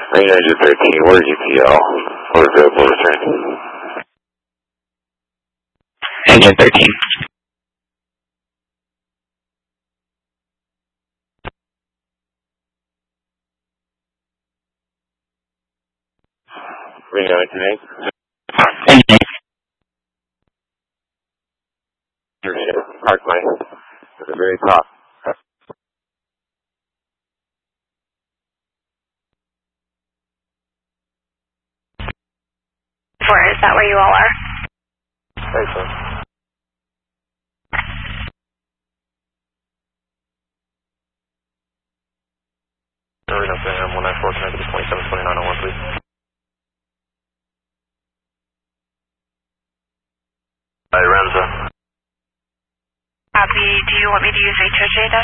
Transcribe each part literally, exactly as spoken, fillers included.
Range Engine thirteen, what is E T L? What is available to return? Engine thirteen. Reno Engine eight. Engine eight. Park line at the very top. Where is that where you all are? Very close. Reno Phantom one nine four, connected to twenty-seven twenty-nine oh one, please. Hi, Ramza. Copy. Do you want me to use H O J then?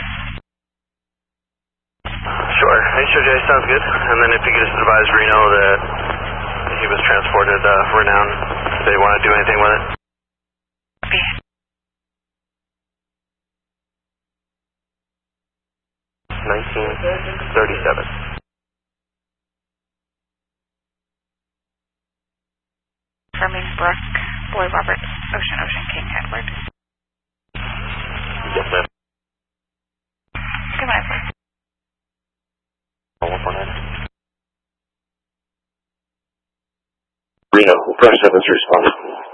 Sure, H O J sounds good. And then if you could just advise Reno that he was transported uh, Renown, if they want to do anything with it. Copy. nineteen thirty-seven. Confirming Brooke, Boy Robert, Ocean Ocean King Edward. Yes, ma'am. Come on, please. one four nine. Reno, press seven's response.